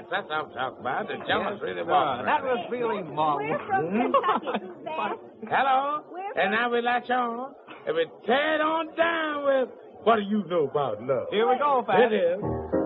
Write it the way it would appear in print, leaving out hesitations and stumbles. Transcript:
That's what I'm talking about. The Jonas really sir. walked. That was really marvelous. We're from Kentucky, Suzanne. Hello? We're And now we latch on. And we tear it on down with, what do you know about love? Here we go, Pat. It is.